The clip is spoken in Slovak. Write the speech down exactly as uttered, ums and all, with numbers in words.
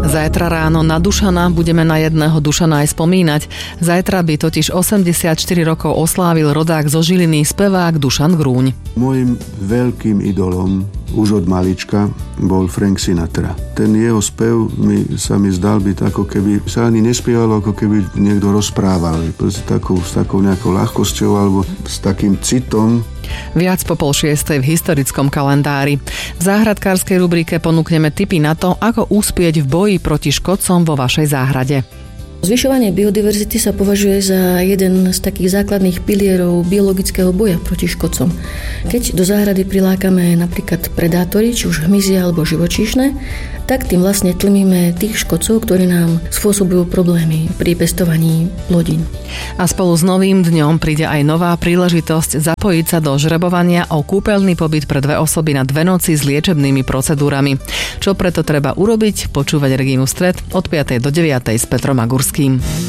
Zajtra ráno na Dušana budeme na jedného Dušana aj spomínať. Zajtra by totiž osemdesiatštyri rokov oslávil rodák zo Žiliny, spevák Dušan Grúň. Môjim veľkým idolom už od malička bol Frank Sinatra. Ten jeho spev mi, sa mi zdal byť ako keby sa ani nespievalo, ako keby niekto rozprával. Proste takou, s takou nejakou ľahkosťou alebo s takým citom. Viac po pol šiestej v historickom kalendári. V záhradkárskej rubrike ponúkneme tipy na to, ako uspieť v boji proti škodcom vo vašej záhrade. Zvyšovanie biodiverzity sa považuje za jeden z takých základných pilierov biologického boja proti škodcom. Keď do záhrady prilákame napríklad predátory, či už hmyzie alebo živočíšne, tak tým vlastne tlmíme tých škodcov, ktorí nám spôsobujú problémy pri pestovaní plodín. A spolu s novým dňom príde aj nová príležitosť zapojiť sa do žrebovania o kúpeľný pobyt pre dve osoby na dve noci s liečebnými procedúrami. Čo preto treba urobiť? Počúvať Regínu Stred od piatej do deviatej s Petrom Magurským.